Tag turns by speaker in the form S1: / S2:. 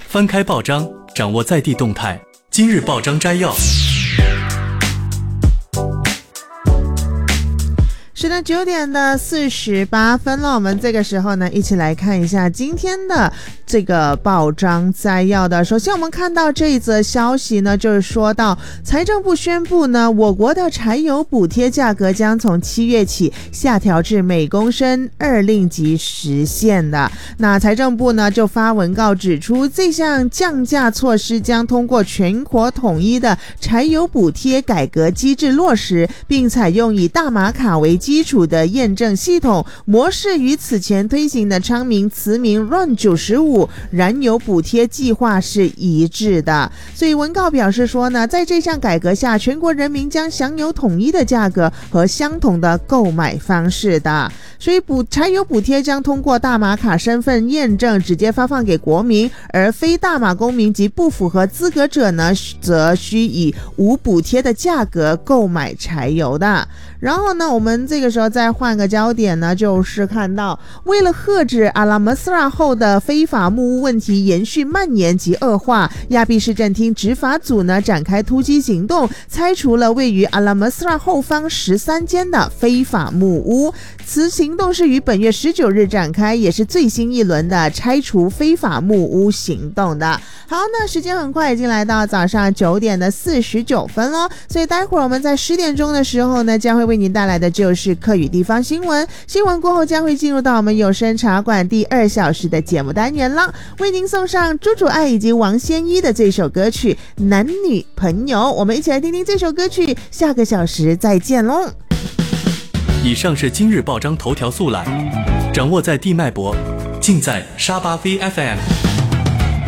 S1: 翻开报章，掌握在地动态。今日报章摘要。
S2: 是的，9点的48分了。我们这个时候呢，一起来看一下今天的这个报章摘要的。首先我们看到这一则消息呢，就是说到财政部宣布呢，我国的柴油补贴价格将从7月起下调至每公升2令吉实现的。那财政部呢就发文告指出，这项降价措施将通过全国统一的柴油补贴改革机制落实，并采用以大马卡为基础的验证系统模式，与此前推行的昌明、慈明 RON95 燃油补贴计划是一致的。所以文告表示说呢，在这项改革下，全国人民将享有统一的价格和相同的购买方式的。所以柴油补贴将通过大马卡身份验证直接发放给国民，而非大马公民及不符合资格者呢，则需以无补贴的价格购买柴油的。然后呢，我们这个时候再换个焦点呢，就是看到为了遏制阿拉姆斯拉后的非法木屋问题延续蔓延及恶化，亚庇市政厅执法组呢展开突击行动，拆除了位于阿拉姆斯拉后方13间的非法木屋。此行动是于本月19日展开，也是最新一轮的拆除非法木屋行动的。好，那时间很快已经来到早上9点的49分了，所以待会儿我们在10点钟的时候呢，将会为您带来的就是客语地方新闻。新闻过后将会进入到我们有声茶馆第2小时的节目单元了，为您送上朱主爱以及王仙一的这首歌曲《男女朋友》，我们一起来听听这首歌曲，下个小时再见喽。
S1: 以上是今日报章头条速览，掌握在地脉搏，尽在沙巴 VFM。